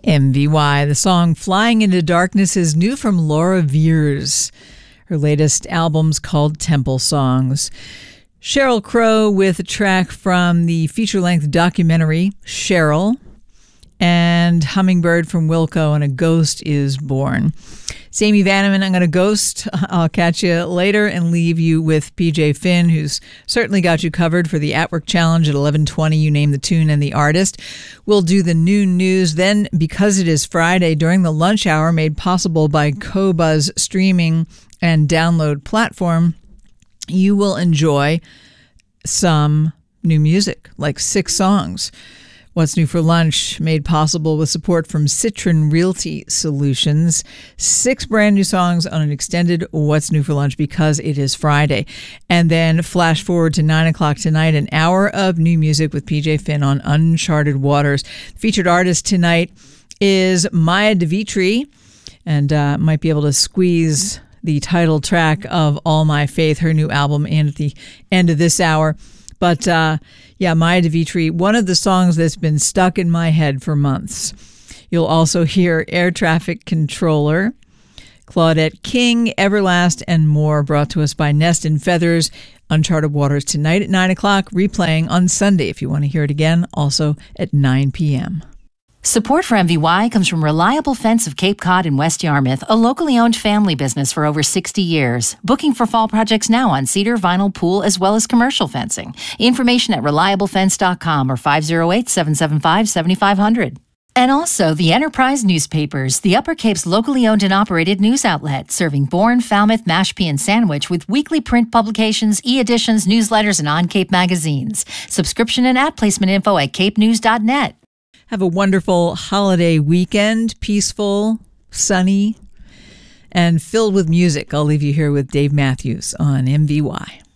MVY. The song Flying into Darkness is new from Laura Veers. Her latest album's called Temple Songs. Sheryl Crow with a track from the feature-length documentary Cheryl, and Hummingbird from Wilco and A Ghost Is Born. It's Amy Vanneman. I'm going to ghost. I'll catch you later and leave you with PJ Finn, who's certainly got you covered for the At Work Challenge at 11:20. You name the tune and the artist. We'll do the noon news. Then, because it is Friday, during the lunch hour made possible by Qobuz streaming and download platform, you will enjoy some new music, like 6 songs. What's New for Lunch, made possible with support from Citron Realty Solutions. 6 brand new songs on an extended What's New for Lunch because it is Friday. And then flash forward to 9 o'clock tonight, an hour of new music with PJ Finn on Uncharted Waters. Featured artist tonight is Maya DeVitri, and might be able to squeeze the title track of All My Faith, her new album, and at the end of this hour. But Maya DeVitri, one of the songs that's been stuck in my head for months. You'll also hear Air Traffic Controller, Claudette King, Everlast, and more, brought to us by Nest and Feathers. Uncharted Waters tonight at 9 o'clock, replaying on Sunday if you want to hear it again, also at 9 p.m. Support for MVY comes from Reliable Fence of Cape Cod in West Yarmouth, a locally owned family business for over 60 years. Booking for fall projects now on cedar, vinyl, pool, as well as commercial fencing. Information at reliablefence.com or 508-775-7500. And also the Enterprise Newspapers, the Upper Cape's locally owned and operated news outlet, serving Bourne, Falmouth, Mashpee, and Sandwich with weekly print publications, e-editions, newsletters, and on-Cape magazines. Subscription and ad placement info at capenews.net. Have a wonderful holiday weekend, peaceful, sunny, and filled with music. I'll leave you here with Dave Matthews on MVY.